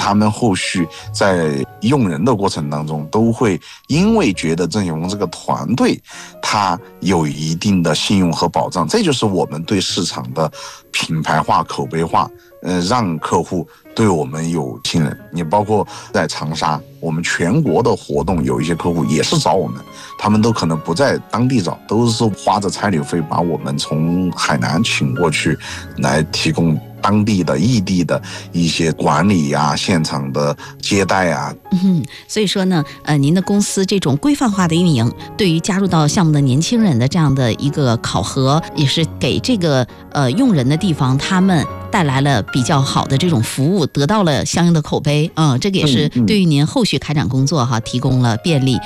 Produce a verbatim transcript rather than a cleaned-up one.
他们后续在用人的过程当中，都会因为觉得郑雪峰这个团队他有一定的信用和保障，这就是我们对市场的品牌化、口碑化，呃，让客户对我们有信任。你包括在长沙，我们全国的活动，有一些客户也是找我们，他们都可能不在当地找，都是花着差旅费把我们从海南请过去，来提供当地的异地的一些管理呀、现场的接待啊。 嗯，所以说呢，呃，您的公司这种规范化的运营，对于加入到项目的年轻人的这样的一个考核，也是给这个呃用人的地方他们带来了比较好的这种服务，得到了相应的口碑。嗯，这个也是对于您后续开展工作哈提供了便利。